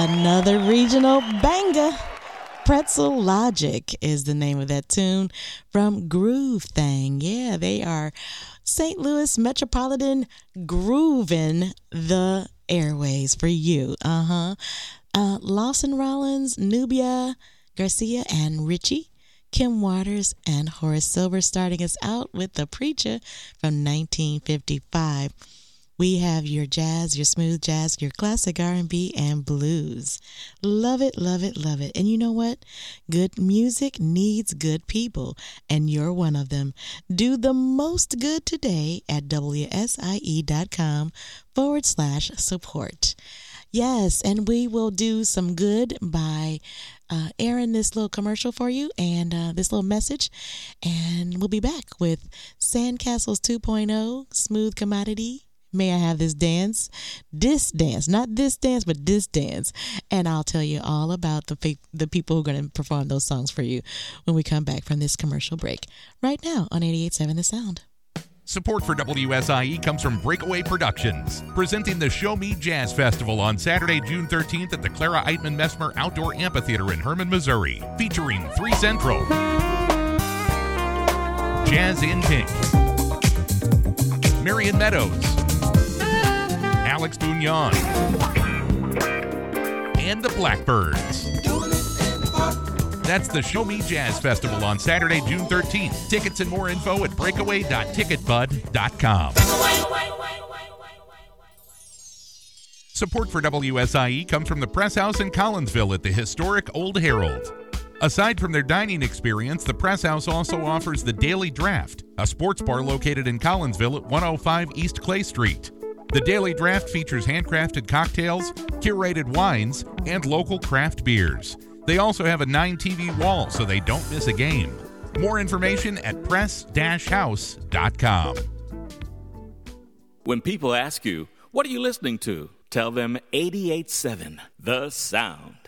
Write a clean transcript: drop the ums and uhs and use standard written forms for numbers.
Another regional banger. Pretzel Logic is the name of that tune from Groove Thang. Yeah, they are St. Louis Metropolitan grooving the airways for you. Lawson Rollins, Nubia Garcia, and Richie. Kim Waters and Horace Silver starting us out with The Preacher from 1955. We have your jazz, your smooth jazz, your classic R&B, and blues. Love it, love it, love it. And you know what? Good music needs good people, and you're one of them. Do the most good today at WSIE.com/support. Yes, and we will do some good by airing this little commercial for you and this little message. And we'll be back with Sandcastles 2.0, Smooth Commodity. May I have this dance? This dance, not this dance, but this dance. And I'll tell you all about the people who are going to perform those songs for you when we come back from this commercial break. Right now on 88.7 The Sound. Support for WSIE comes from Breakaway Productions, presenting the Show Me Jazz Festival on Saturday, June 13th at the Clara Eitman Messmer Outdoor Amphitheater in Herman, Missouri, featuring 3 Central, Jazz in Pink, Marion Meadows, Alex Bugnon, and the Blackbirds. That's the Show Me Jazz Festival on Saturday, June 13th. Tickets and more info at breakaway.ticketbud.com. Support for WSIE comes from the Press House in Collinsville at the historic Old Herald. Aside from their dining experience, the Press House also offers the Daily Draft, a sports bar located in Collinsville at 105 East Clay Street. The Daily Draft features handcrafted cocktails, curated wines, and local craft beers. They also have a 9-TV wall so they don't miss a game. More information at press-house.com. When people ask you, what are you listening to? Tell them 88.7 The Sound.